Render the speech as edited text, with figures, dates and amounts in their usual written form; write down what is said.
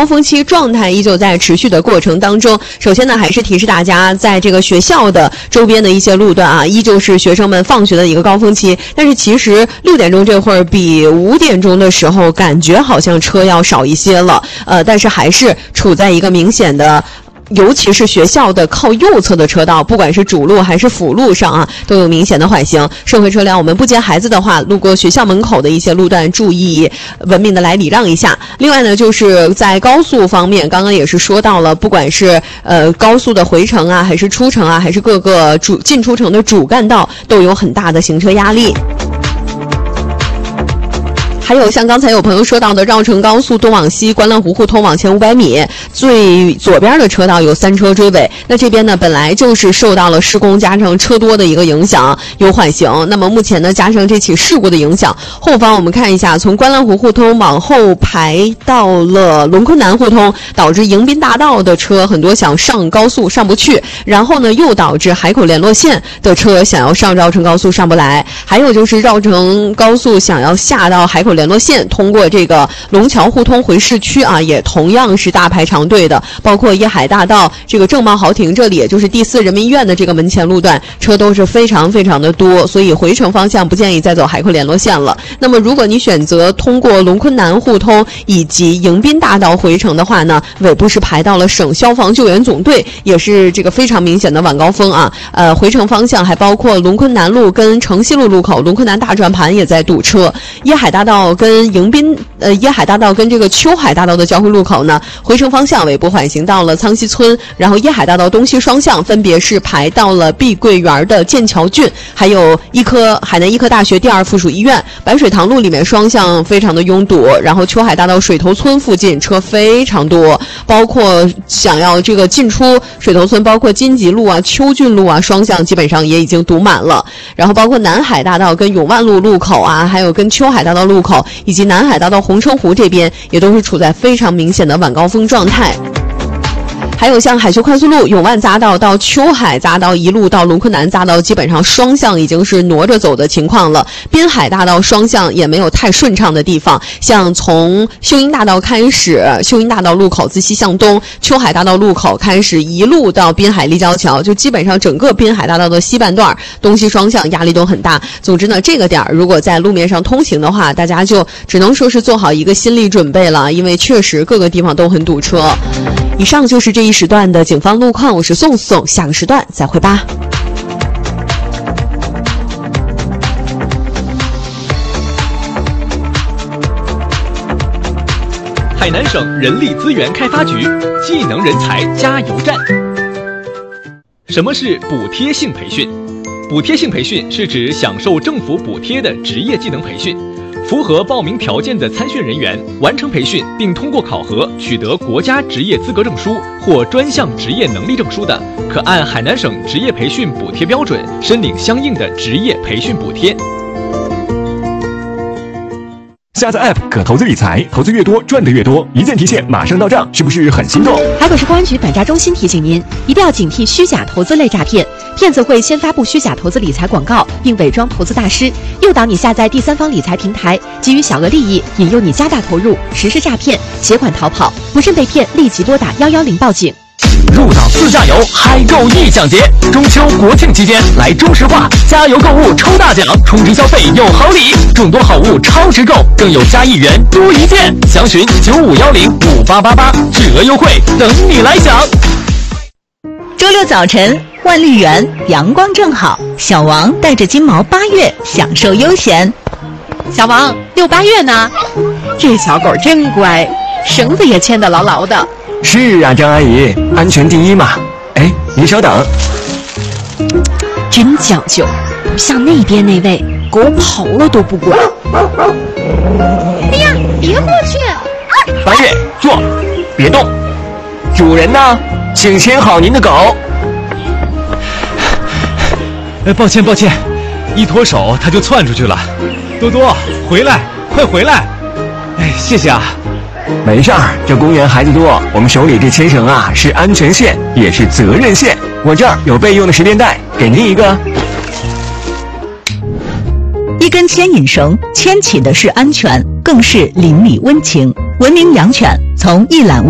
高峰期状态依旧在持续的过程当中。首先呢，还是提示大家，在这个学校的周边的一些路段啊，依旧是学生们放学的一个高峰期。但是其实6点钟这会儿比5点钟的时候感觉好像车要少一些了，但是还是处在一个明显的。尤其是学校的靠右侧的车道，不管是主路还是辅路上啊，都有明显的缓行。社会车辆，我们不接孩子的话，路过学校门口的一些路段，注意文明的来礼让一下。另外呢，就是在高速方面，刚刚也是说到了，不管是高速的回程啊，还是出城啊，还是各个进出城的主干道，都有很大的行车压力。还有像刚才有朋友说到的绕城高速东往西关澜湖互通往前500米，最左边的车道有3车追尾。那这边呢本来就是受到了施工加上车多的一个影响，有缓行。那么目前呢加上这起事故的影响，后方我们看一下，从关澜湖互通往后排到了龙昆南互通，导致迎宾大道的车很多想上高速上不去，然后呢又导致海口联络线的车想要上绕城高速上不来，还有就是绕城高速想要下到海口联络线通过这个龙桥互通回市区啊，也同样是大排长队的。包括椰海大道这个正茂豪庭这里，也就是第4人民医院的这个门前路段，车都是非常非常的多，所以回程方向不建议再走海口联络线了。那么如果你选择通过龙昆南互通以及迎宾大道回程的话呢，尾部是排到了省消防救援总队，也是这个非常明显的晚高峰啊。回程方向还包括龙昆南路跟城西路路口，龙昆南大转盘也在堵车。椰海大道跟椰海大道跟这个秋海大道的交汇路口呢，回程方向尾部缓行到了苍溪村，然后椰海大道东西双向分别是排到了碧桂园的剑桥郡，还有海南医科大学第2附属医院。白水塘路里面双向非常的拥堵，然后秋海大道水头村附近车非常多，包括想要这个进出水头村，包括金吉路啊、秋郡路啊，双向基本上也已经堵满了。然后包括南海大道跟永万路路口啊，还有跟秋海大道路口以及南海大道红称湖这边，也都是处在非常明显的晚高峰状态。还有像海修快速路永万匝道到秋海匝道一路到龙昆南匝道，基本上双向已经是挪着走的情况了。滨海大道双向也没有太顺畅的地方，像从秀英大道开始，秀英大道路口自西向东，秋海大道路口开始一路到滨海立交桥，就基本上整个滨海大道的西半段东西双向压力都很大。总之呢，这个点如果在路面上通行的话，大家就只能说是做好一个心理准备了，因为确实各个地方都很堵车。以上就是这一时段的警方路况，我是宋宋，下个时段再会吧。 海南省人力资源开发局技能人才加油站。什么是补贴性培训？补贴性培训是指享受政府补贴的职业技能培训。符合报名条件的参训人员完成培训并通过考核取得国家职业资格证书或专项职业能力证书的，可按海南省职业培训补贴标准申领相应的职业培训补贴。 下载 App 可投资理财，投资越多赚得越多，一键提现马上到账，是不是很心动？ 海口市公安局反诈中心提醒您，一定要警惕虚假投资类诈骗。骗子会先发布虚假投资理财广告，并伪装投资大师，诱导你下载第三方理财平台，给予小额利益，引诱你加大投入，实施诈骗，携款逃跑。不慎被骗，立即拨打110报警。 入党自驾游嗨购易抢劫，中秋国庆期间来中石化加油购物抽大奖，充值消费有好礼，众多好物超值购，更有加1元多一件。详询95105888，巨额优惠等你来享。 周六早晨，万绿园阳光正好，小王带着金毛8月享受悠闲。 小王，6、8月呢？这小狗真乖，绳子也牵得牢牢的。 是啊，张阿姨，安全第一嘛。哎，您稍等。 真讲究，不像那边那位，狗跑了都不管。 哎呀，别过去 ！8月，坐，别动。主人呢？请牵好您的狗。 抱歉，一脱手它就窜出去了。多多，回来，快回来！哎，谢谢啊。 没事儿，这公园孩子多，我们手里这牵绳啊是安全线，也是责任线。我这儿有备用的10连带，给您一个。 一根牵引绳牵起的是安全，更是邻里温情。文明养犬，从一览无